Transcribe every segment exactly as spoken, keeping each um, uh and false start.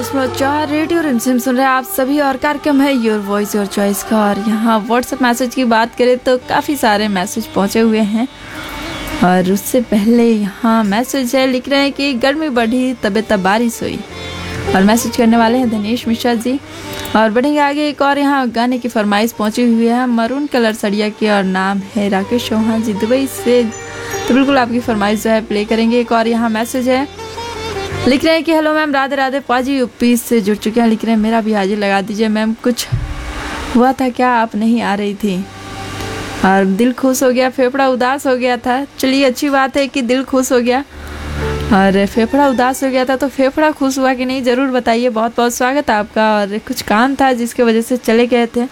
दशमलव चार रेडियो रिमझिम सुन रहे हैं आप सभी और कार्यक्रम है योर वॉइस योर चॉइस का। और यहाँ व्हाट्सएप मैसेज की बात करें तो काफ़ी सारे मैसेज पहुँचे हुए हैं। और उससे पहले यहाँ मैसेज है, लिख रहे हैं कि गर्मी बढ़ी तबे तब बारिश हुई। और मैसेज करने वाले हैं दिनेश मिश्रा जी। और बढ़ेंगे आगे, एक और यहाँ गाने की फरमाइश पहुँची हुई है मरून कलर सड़िया की और नाम है राकेश चौहान जी दुबई से। तो बिल्कुल आपकी फरमाइश जो है प्ले करेंगे। एक और यहाँ मैसेज है, लिख रहे हैं कि हेलो मैम, राधे राधे, पाजी यूपी से जुड़ चुके हैं। लिख रहे हैं मेरा भी हाजिर लगा दीजिए मैम, कुछ हुआ था क्या, आप नहीं आ रही थी और दिल खुश हो गया, फेफड़ा उदास हो गया था। चलिए अच्छी बात है कि दिल खुश हो गया और फेफड़ा उदास हो गया था, तो फेफड़ा खुश हुआ कि नहीं ज़रूर बताइए। बहुत बहुत स्वागत है आपका। और कुछ काम था जिसकी वजह से चले गए थे।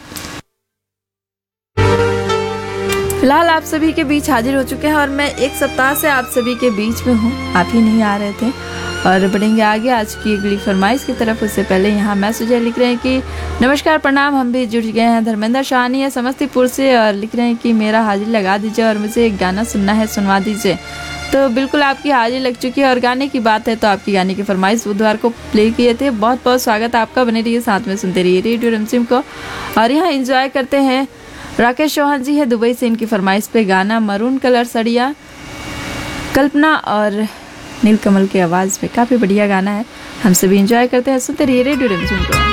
फिलहाल आप सभी के बीच हाजिर हो चुके हैं और मैं एक सप्ताह से आप सभी के बीच में हूँ, आप ही नहीं आ रहे थे। और बढ़ेंगे आगे आज की अगली फरमाइश की तरफ। उससे पहले यहाँ मैसेज है, लिख रहे हैं कि नमस्कार प्रणाम, हम भी जुड़ गए हैं। धर्मेंद्र शाहनी है समस्तीपुर से और लिख रहे हैं कि मेरा हाजिर लगा दीजिए और मुझे एक गाना सुनना है, सुनवा दीजिए। तो बिल्कुल आपकी हाजिर लग चुकी है। और गाने की बात है तो आपकी गाने की फरमाइश बुधवार को प्ले किए थे। बहुत बहुत स्वागत आपका, बने रहिए साथ में सुनते रहिए रेडियो रिमझिम को। और यहाँ इंजॉय करते हैं, राकेश चौहान जी है दुबई से, इनकी फरमाइश पे गाना मरून कलर सड़िया, कल्पना और नीलकमल की आवाज़ में। काफ़ी बढ़िया गाना है, हम सभी इंजॉय करते हैं, सुनते रहिए रेडियो रिमझिम को।